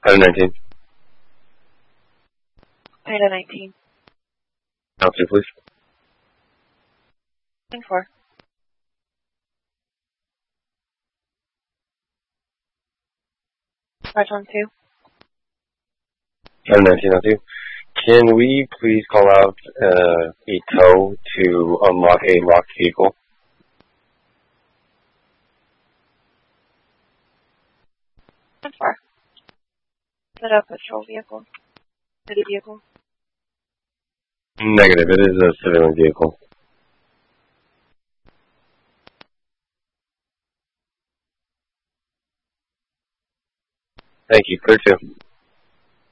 Item 19. Item 19. Officer, please. 4. Part 2. Item 1902. Can we please call out a tow to unlock a locked vehicle? And 4. Is it a patrol vehicle? City vehicle? Negative. It is a civilian vehicle. Thank you. Clear 2.